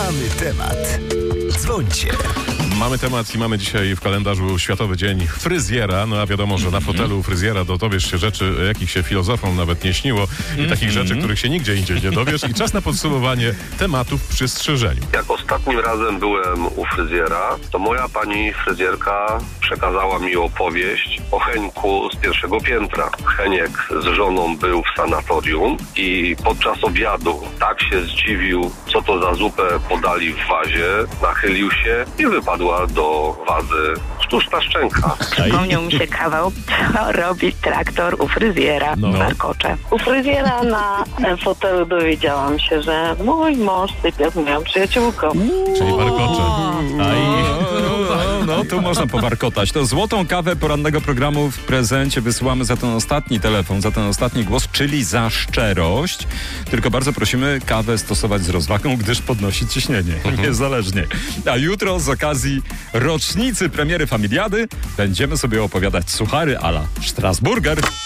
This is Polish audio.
Mamy temat. Dzwońcie. Mamy temat i mamy dzisiaj w kalendarzu Światowy Dzień Fryzjera. No a wiadomo, że na fotelu fryzjera dowiesz się rzeczy, jakich się filozofom nawet nie śniło i takich rzeczy, których się nigdzie indziej nie dowiesz. I czas na podsumowanie tematów przy strzyżeniu. Jak ostatnim razem byłem u fryzjera, to moja pani fryzjerka przekazała mi opowieść o Henku z pierwszego piętra. Heniek z żoną był w sanatorium i podczas obiadu tak się zdziwił, co to za zupę podali w wazie, nachylił się i wypadła do wazy sztuczna szczęka. Przypomniał mi się kawał, co robi traktor u fryzjera w warkocze. U fryzjera na fotelu dowiedziałam się, że mój mąż sypia z moją przyjaciółką. Czyli warkocze. No, tu można powarkotać. To złotą kawę porannego programu w prezencie wysyłamy za ten ostatni telefon, za ten ostatni głos, czyli za szczerość. Tylko bardzo prosimy kawę stosować z rozwagą, gdyż podnosi ciśnienie. Niezależnie. A jutro z okazji rocznicy premiery Familiady będziemy sobie opowiadać suchary a la Strasburger.